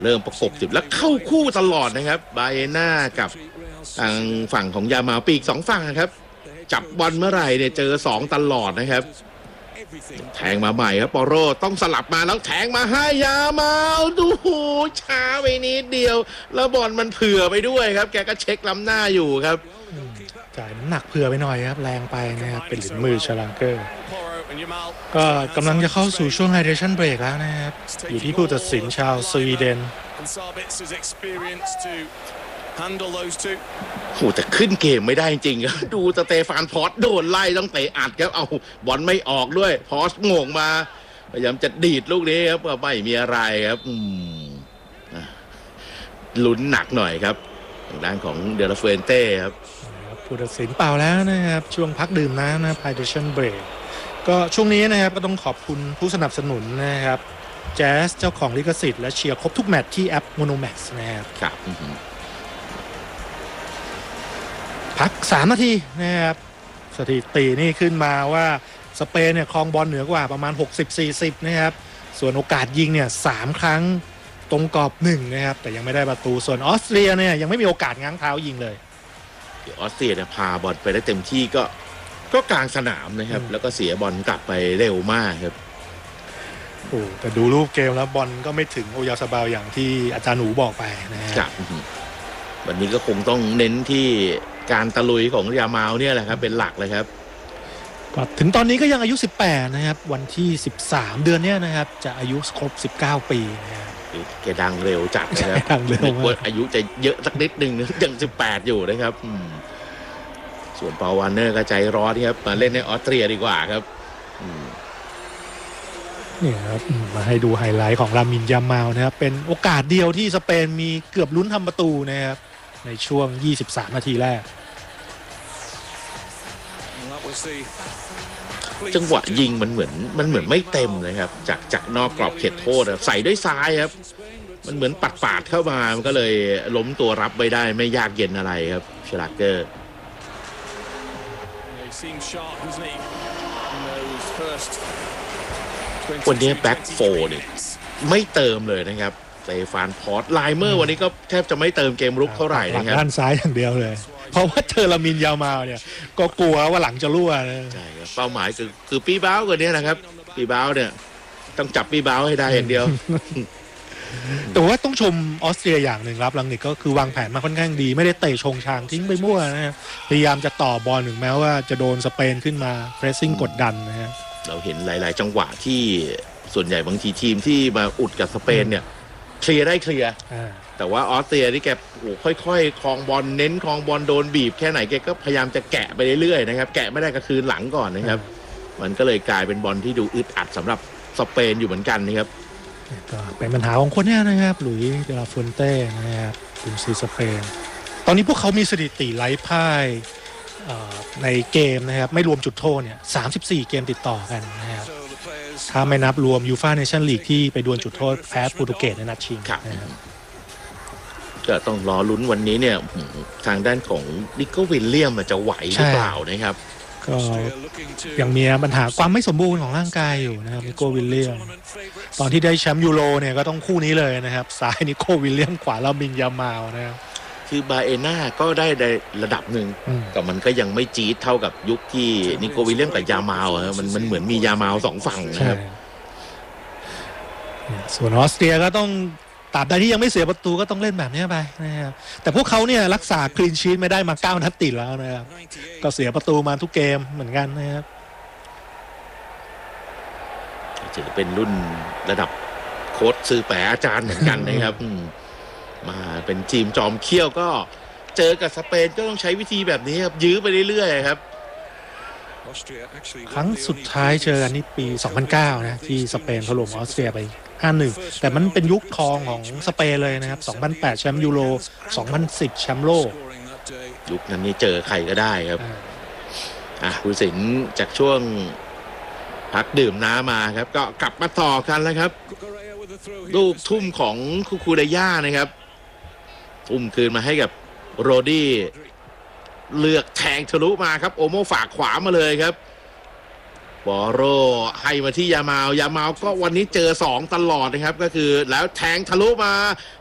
เริ่มประกบสิบแล้วเข้าคู่ตลอดนะครับบาเอน่ากับทางฝั่งของยามาปีก2ฝั่งนะครับจับบอลเมื่อไหร่เนี่ยเจอ2ตลอดนะครับแทงมาใหม่ครับปอโรต้องสลับมาแล้วแทงมาให้ยามาดูช้าไปนิดเดียวแล้วบอลมันเผื่อไปด้วยครับแกก็เช็คล้ำหน้าอยู่ครับจ่ายน้ำหนักเผื่อไปหน่อยครับแรงไปนะครับเป็นหลินมือชลังเกอร์ก็กำลังจะเข้าสู่ช่วงไฮเดรชั่นเบรกแล้วนะครับอยู่ที่ผู้ตัดสินชาวสวีเดนโหแต่ขึ้นเกมไม่ได้จริงครับดูสเตฟานพอสโดนไล่ต้องเตะอัดครับเอาบอลไม่ออกด้วยพอสโง่งมาพยายามจะดีดลูกนี้ครับก็ไม่มีอะไรครับลุ้นหนักหน่อยครับทางด้านของเดลาเฟนเต้ครับผู้ตัดสินเป่าแล้วนะครับช่วงพักดื่มน้ำนะไฮเดรชั่นเบรกก็ช่วงนี้นะครับก็ต้องขอบคุณผู้สนับสนุนนะครับแจ๊สเจ้าของลิขสิทธิ์และเชียร์ครบทุกแมตช์ที่แอป Monomax นะครับครับพัก3 นาทีนะครับสถิตินี่ขึ้นมาว่าสเปนเนี่ยครองบอลเหนือกว่าประมาณ 60-40 นะครับส่วนโอกาสยิงเนี่ย3ครั้งตรงกรอบ1นะครับแต่ยังไม่ได้ประตูส่วนออสเตรียเนี่ยยังไม่มีโอกาสง้างเท้ายิงเลยออสเตรียเนี่ยพาบอลไปได้เต็มที่ก็กลางสนามนะครับแล้วก็เสียบอลกลับไปเร็วมากครับโอ้แต่ดูรูปเกมแล้วบอลก็ไม่ถึงโอยาซาบาวอย่างที่อาจารย์หนูบอกไปนะครับวันนี้ก็คงต้องเน้นที่การตะลุยของยามาลเนี่ยแหละครับเป็นหลักเลยครับก็ถึงตอนนี้ก็ยังอายุ18นะครับวันที่13เดือนนี้นะครับจะอายุครบ19 ปีนะครับแกดังเร็วจัดนะครับดังเร็วมากอายุจะเยอะสักนิดนึงยัง18อยู่นะครับส่วนปาวานเนอร์ก็ใจร้อนครับมาเล่นในออสเตรียดีกว่าครับเนี่ยครับมาให้ดูไฮไลท์ของลามินยามาลนะครับเป็นโอกาสเดียวที่สเปนมีเกือบลุ้นทำประตูนะครับในช่วง23 นาทีแรกจังหวะยิงมันเหมือนไม่เต็มเลยครับจากนอกกรอบเขตโทษใส่ด้วยซ้ายครับมันเหมือนปาดเข้ามามันก็เลยล้มตัวรับไว้ได้ไม่ยากเย็นอะไรครับชลาเกอร์วันนี้แบ็คโฟร์เนี่ยไม่เติมเลยนะครับสเตฟานพอสไลเมอร์วันนี้ก็แทบจะไม่เติมเกมรุกเท่าไหร่นะครับด้านซ้ายอย่างเดียวเลยเพราะว่าเจอลามินยามาลเนี่ยก็กลัวว่าหลังจะรั่วนะใช่ครับเป้าหมายคือปีบ้าวกันนี้นะครับปีบ้าวเนี่ยต้องจับปีบ้าวให้ได้อย่างเดียวแต่ว่าต้องชมออสเตรียอย่างหนึ่งครับลังนิกก็คือวางแผนมาค่อนข้างดีไม่ได้เตะชงชางทิ้งไปมั่วนะครับพยายามจะต่อบอลถึงแม้ว่าจะโดนสเปนขึ้นมาเพรสซิ่งกดดันนะฮะเราเห็นหลายๆจังหวะที่ส่วนใหญ่บางทีทีมที่มาอุดกับสเปนเนี่ยเคลียร์ได้เคลียร์แต่ว่าออสเตรียที่แกค่อยๆคลองบอลเน้นคลองบอลโดนบีบแค่ไหนแกก็พยายามจะแกะไปเรื่อยๆนะครับแกะไม่ได้ก็คืนหลังก่อนนะครับมันก็เลยกลายเป็นบอลที่ดูอึดอัดสำหรับสเปนอยู่เหมือนกันนะครับก็เป็นปัญหาของคนนี้นะครับหลุยส์เดลาฟูนเต้นะครับทีมซีสเปนตอนนี้พวกเขามีสถิติไร้พ่ายในเกมนะครับไม่รวมจุดโทษเนี่ย34 เกมติดต่อกันนะครับถ้าไม่นับรวมยูฟ่าเนชั่นลีกที่ไปดวลจุดโทษแพ้โปรตุเกสในนัดชิงนะครับก็ต้องรอลุ้นวันนี้เนี่ยทางด้านของนิโคลวิลเลียมจะไหวหรือเปล่านะครับก็ยังมีปัญหาความไม่สมบูรณ์ของร่างกายอยู่นะครับนิโคลวิลเลียมตอนที่ได้แชมป์ยูโรเนี่ยก็ต้องคู่นี้เลยนะครับซ้ายนิโคลวิลเลียมขวาลามินยามาลนะครับคือบาเอน่าก็ได้ระดับหนึ่งแต่มันก็ยังไม่จี๊ดเท่ากับยุคที่นิโคลวิลเลียมกับยามาลมันเหมือนมียามาล2ฝั่งนะครับส่วนออสเตรียก็ต้องตราบใดที่ยังไม่เสียประตูก็ต้องเล่นแบบนี้ไปนะครับแต่พวกเขาเนี่ยรักษาคลีนชีทไม่ได้มา9 นัดติดแล้วนะครับก็เสียประตูมาทุกเกมเหมือนกันนะครับจะเป็นรุ่นระดับโค้ชซื้อแปะอาจารย์เหมือนกันนะครับมาเป็นทีมจอมเขี้ยวก็เจอกับสเปนก็ต้องใช้วิธีแบบนี้ครับยื้อไปเรื่อยๆครับครั้งสุดท้ายเจอกันนี่ปี2009นะที่สเปนถล่มออสเตรียไป5-1แต่มันเป็นยุคทองของสเปนเลยนะครับ2008แชมป์ยูโร2010แชมป์โลกยุคนั้นนี่เจอใครก็ได้ครับผู้สินจากช่วงพักดื่มน้ำมาครับก็กลับมาต่อกันแล้วครับลูกทุ่มของคูเดย่านะครับทุ่มคืนมาให้กับโรดี้เลือกแทงทะลุมาครับโอโมฝากขวามาเลยครับบอโรให้มาที่ยามาวก็วันนี้เจอ2ตลอดนะครับก็คือแล้วแทงทะลุมา